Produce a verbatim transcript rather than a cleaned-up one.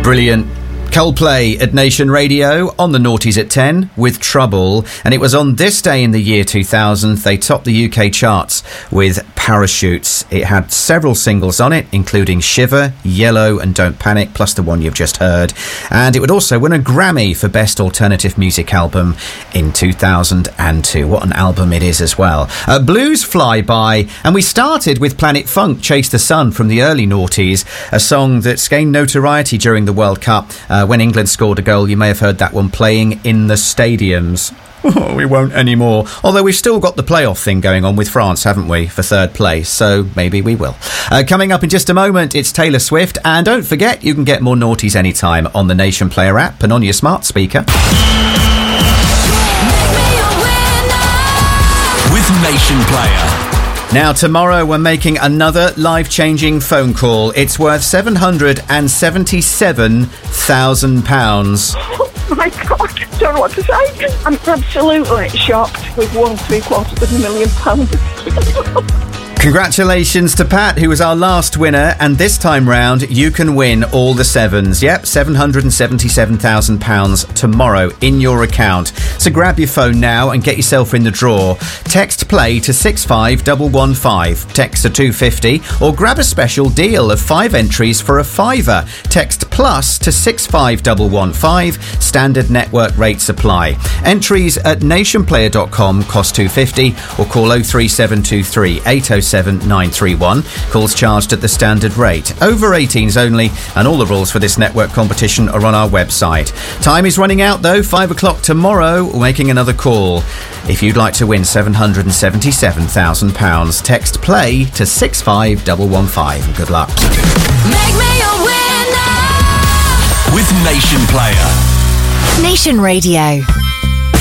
Brilliant. Coldplay at Nation Radio on the Naughties at ten with Trouble, and it was on this day in the year two thousand they topped the U K charts with Parachutes. It had several singles on it, including Shiver, Yellow and Don't Panic, plus the one you've just heard, and it would also win a Grammy for Best Alternative Music Album in two thousand two. What an album it is as well. Uh, Blues Flyby, and we started with Planet Funk, Chase the Sun from the early noughties, a song that's gained notoriety during the World Cup. Uh, when England scored a goal, you may have heard that one playing in the stadiums. Oh, we won't anymore. Although we've still got the playoff thing going on with France, haven't we, for third place, so maybe we will. Uh, coming up in just a moment, it's Taylor Swift, and don't forget, you can get more Naughties anytime on the Nation Player app and on your smart speaker. With Nation Player. Now, tomorrow we're making another life-changing phone call. It's worth seven hundred seventy-seven thousand pounds. Oh my God, I don't know what to say. I'm absolutely shocked. We've won three quarters of a million pounds. Congratulations to Pat, who was our last winner, and this time round you can win all the sevens. Yep, seven hundred seventy-seven thousand pounds tomorrow in your account. So grab your phone now and get yourself in the draw. Text play to six five one one five, text to two fifty, or grab a special deal of five entries for a fiver. Text plus to six five one one five, standard network rates apply. Entries at nationplayer dot com cost two fifty, or call oh three seven two three eight oh seven nine three one. Calls charged at the standard rate. Over eighteens only, and all the rules for this network competition are on our website. Time is running out though, five o'clock tomorrow, we're making another call. If you'd like to win seven hundred seventy-seven thousand pounds, text play to six five one one five. Good luck. Make me a winner with Nation Player. Nation Radio.